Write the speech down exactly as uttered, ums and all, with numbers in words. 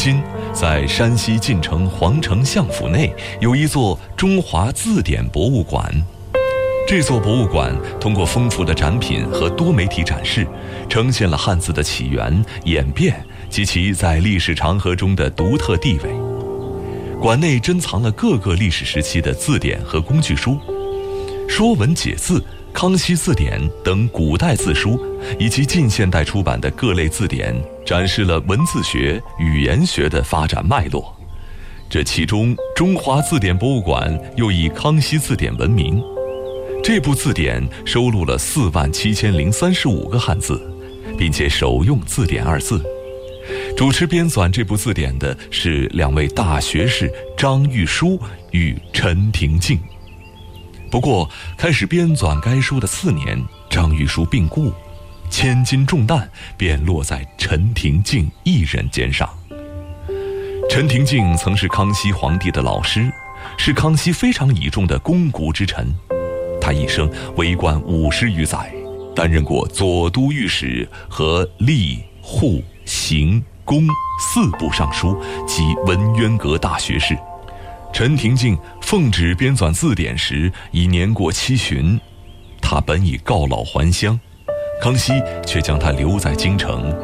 今，在山西晋城皇城相府内有一座中华字典博物馆。这座博物馆通过丰富的展品和多媒体展示，呈现了汉字的起源、演变及其在历史长河中的独特地位。馆内珍藏了各个历史时期的字典和工具书，《说文解字》《康熙字典》等古代字书，以及近现代出版的各类字典，展示了文字学、语言学的发展脉络。这其中，中华字典博物馆又以康熙字典闻名。这部字典收录了四万七千零三十五个汉字，并且首用字典二字。主持编纂这部字典的是两位大学士张玉书与陈廷敬。不过，开始编纂该书的次年，张玉书病故，千斤重担便落在陈廷敬一人肩上。陈廷敬曾是康熙皇帝的老师，是康熙非常倚重的肱骨之臣。他一生为官五十余载，担任过左都御史和吏、户、刑、工四部尚书及文渊阁大学士。陈廷敬奉旨编纂字典时已年过七旬，他本已告老还乡，康熙却将他留在京城